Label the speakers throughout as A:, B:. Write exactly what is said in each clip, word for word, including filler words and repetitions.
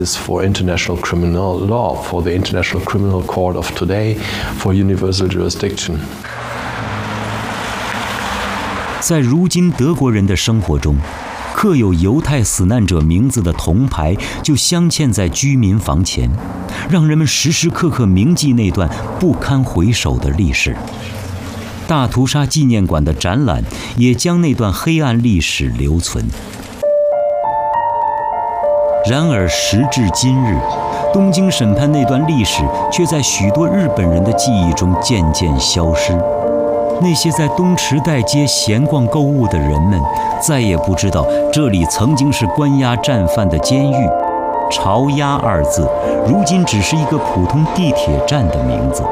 A: is for international criminal law, for the International Criminal Court of today, for universal jurisdiction.
B: 在如今德国人的生活中，刻有犹太死难者名字的铜牌就镶嵌在居民房前，让人们时时刻刻铭记那段不堪回首的历史。大屠杀纪念馆的展览也将那段黑暗历史留存。然而时至今日，东京审判那段历史却在许多日本人的记忆中渐渐消失。那些在东池袋街闲逛购物的人们，再也不知道这里曾经是关押战犯的监狱。巢押二字，如今只是一个普通地铁站的名字。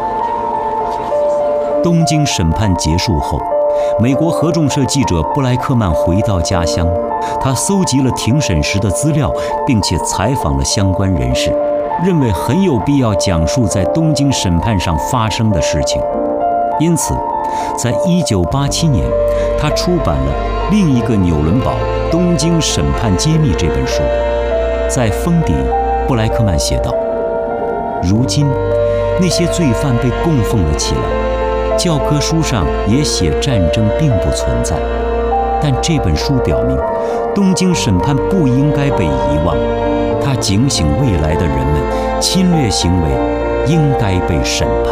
B: 东京审判结束后，美国合众社记者布莱克曼回到家乡，他搜集了庭审时的资料，并且采访了相关人士，认为很有必要讲述在东京审判上发生的事情。因此，在一九八七年，他出版了另一个纽伦堡《东京审判揭秘》这本书。在封底，布莱克曼写道：“如今，那些罪犯被供奉了起来，教科书上也写战争并不存在。但这本书表明，东京审判不应该被遗忘。它警醒未来的人们，侵略行为应该被审判。”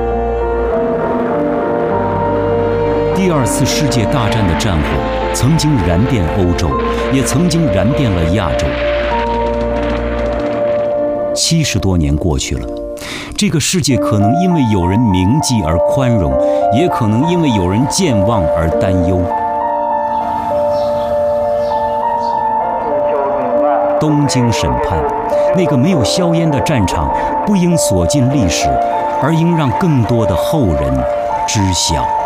B: 第二次世界大战的战火曾经燃遍欧洲，也曾经燃遍了亚洲。七十多年过去了，这个世界可能因为有人铭记而宽容，也可能因为有人健忘而担忧。东京审判，那个没有硝烟的战场，不应锁进历史，而应让更多的后人知晓。